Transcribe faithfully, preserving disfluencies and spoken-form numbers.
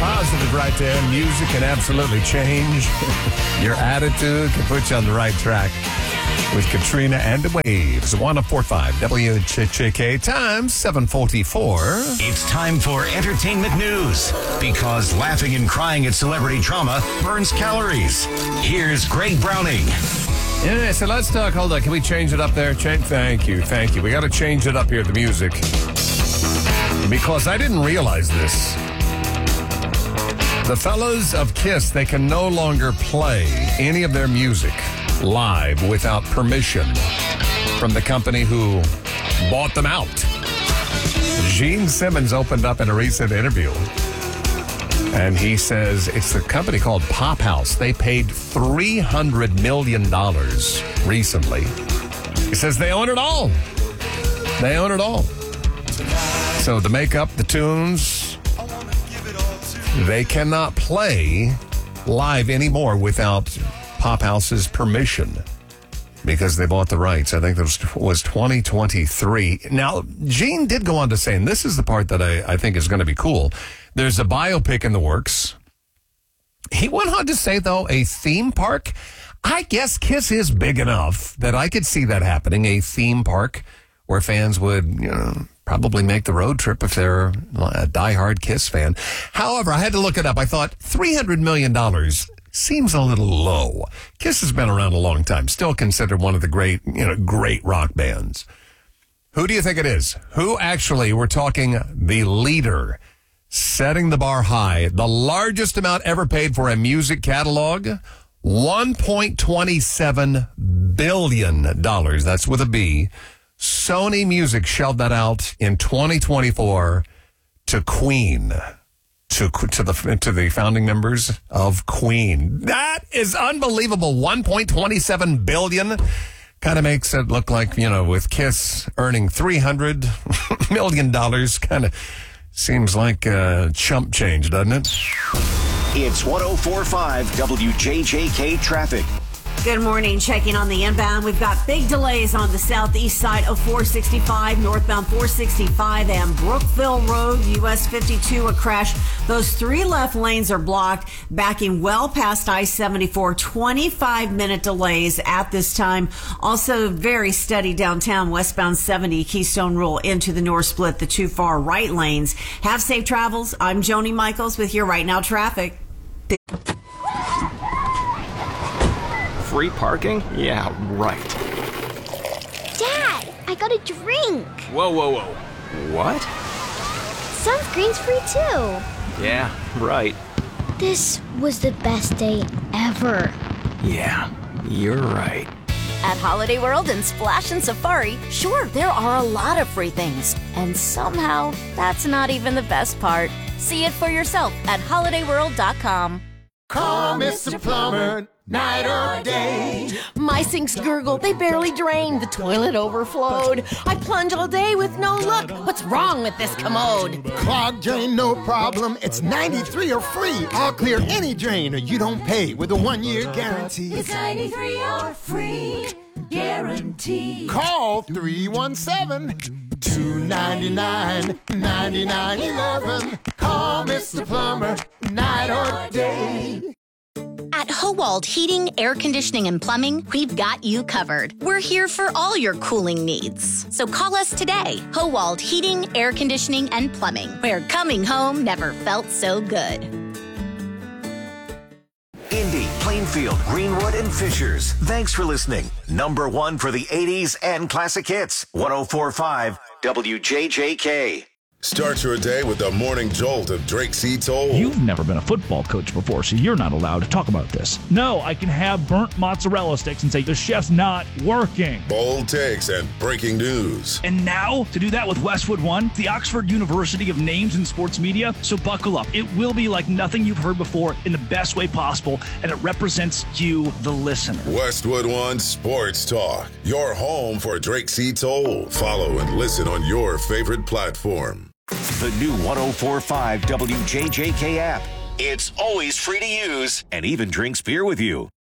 Positive right there. Music can absolutely change your attitude, can put you on the right track with Katrina and the Waves. one oh four point five W J K, time seven forty-four. It's time for entertainment news, because laughing and crying at celebrity drama burns calories. Here's Greg Browning. Yeah, so let's talk. Hold on. Can we change it up there? Change. Thank you. Thank you. We got to change it up here, the music. Because I didn't realize this. The fellas of KISS, they can no longer play any of their music live without permission from the company who bought them out. Gene Simmons opened up in a recent interview, and he says it's the company called Pop House. They paid three hundred million dollars recently. He says they own it all. They own it all. So to make up the tunes, they cannot play live anymore without Pop House's permission because they bought the rights. I think that was twenty twenty-three. Now, Gene did go on to say, and this is the part that I, I think is going to be cool, there's a biopic in the works. He went on to say, though, a theme park. I guess KISS is big enough that I could see that happening, a theme park where fans would, you know, probably make the road trip if they're a diehard KISS fan. However, I had to look it up. I thought three hundred million dollars seems a little low. KISS has been around a long time, still considered one of the great, you know, great rock bands. Who do you think it is? Who actually, we're talking the leader, setting the bar high, the largest amount ever paid for a music catalog, one point two seven billion dollars. That's with a B. Sony Music shelled that out in twenty twenty-four to Queen, to to the to the founding members of Queen. That is unbelievable. one point two seven billion dollars kind of makes it look like, you know, with KISS earning three hundred million dollars, kind of seems like uh, chump change, doesn't it? It's one oh four point five W J J K traffic. Good morning. Checking on the inbound. We've got big delays on the southeast side of four sixty-five, northbound four sixty-five and Brookville Road, U S fifty-two, a crash. Those three left lanes are blocked, backing well past I seventy-four. twenty-five minute delays at this time. Also very steady downtown, westbound seventy, Keystone Rule into the north split, the two far right lanes. Have safe travels. I'm Joni Michaels with your Right Now traffic. Free parking? Yeah, right. Dad, I got a drink. Whoa, whoa, whoa. What? Sunscreen's free too. Yeah, right. This was the best day ever. Yeah, you're right. At Holiday World and Splash and Safari, sure, there are a lot of free things. And somehow, that's not even the best part. See it for yourself at holiday world dot com. Call Mister Plumber, night or day. My sinks gurgle, they barely drain. The toilet overflowed. I plunge all day with no luck. What's wrong with this commode? Clogged drain, no problem. It's ninety-three or free. I'll clear any drain or you don't pay with a one-year guarantee. It's ninety-three or free guarantee. Call three one seven, two nine nine, nine nine one one. Call Mister Plumber, night or day. At Howald Heating, Air Conditioning, and Plumbing, we've got you covered. We're here for all your cooling needs. So call us today. Howald Heating, Air Conditioning, and Plumbing, where coming home never felt so good. Indy, Plainfield, Greenwood, and Fishers. Thanks for listening. Number one for the eighties and classic hits. one oh four point five W J J K. Start your day with the morning jolt of Drake C. Toll. You've never been a football coach before, so you're not allowed to talk about this. No, I can have burnt mozzarella sticks and say the chef's not working. Bold takes and breaking news. And now, to do that with Westwood One, the Oxford University of Names in Sports Media. So buckle up. It will be like nothing you've heard before in the best way possible, and it represents you, the listener. Westwood One Sports Talk, your home for Drake C. Toll. Follow and listen on your favorite platform. The new one oh four point five W J J K app. It's always free to use and even drinks beer with you.